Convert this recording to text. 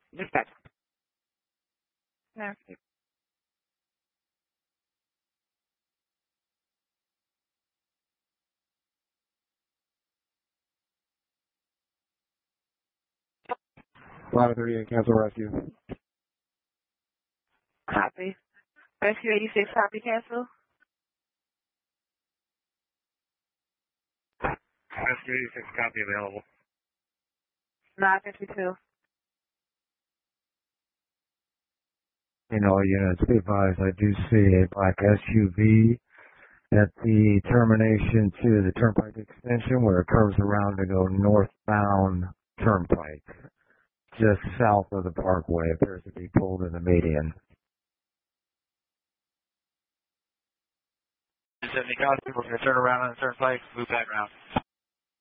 Dispatch. No. Ladder 38, cancel rescue. Copy. Rescue 86, copy, cancel. Rescue 86, copy available. 952. In all units, be advised, I do see a black SUV at the termination to the Turnpike extension where it curves around to go northbound Turnpike. Just south of the Parkway, appears to be pulled in the median. 70 copy, we're going to turn around on the Turnpike, move back around.